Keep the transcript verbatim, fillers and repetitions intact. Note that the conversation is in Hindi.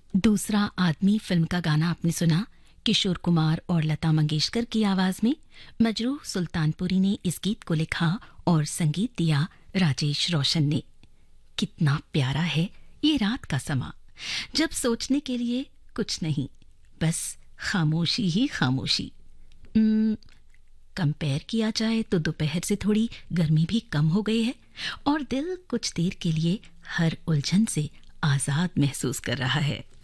दूसरा आदमी फिल्म का गाना आपने सुना किशोर कुमार और लता मंगेशकर की आवाज में। मजरूह सुल्तानपुरी ने इस गीत को लिखा और संगीत दिया राजेश रोशन ने। कितना प्यारा है ये रात का समा, जब सोचने के लिए कुछ नहीं, बस खामोशी ही खामोशी। कंपेयर किया जाए तो दोपहर से थोड़ी गर्मी भी कम हो गई है और दिल कुछ देर के लिए हर उलझन से आजाद महसूस कर रहा है।